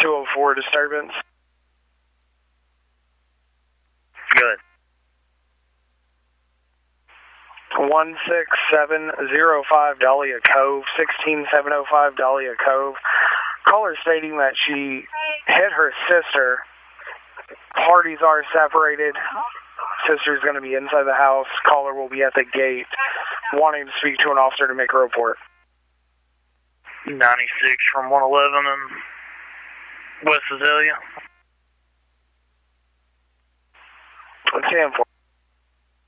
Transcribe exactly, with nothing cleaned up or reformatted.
two oh four disturbance. Good. one six seven zero five Dahlia Cove, sixteen seven oh five Dahlia Cove. Caller stating that she hit her sister. Parties are separated. Sister's going to be inside the house. Caller will be at the gate wanting to speak to an officer to make a report. ninety-six from one eleven in West Azalea. ten four.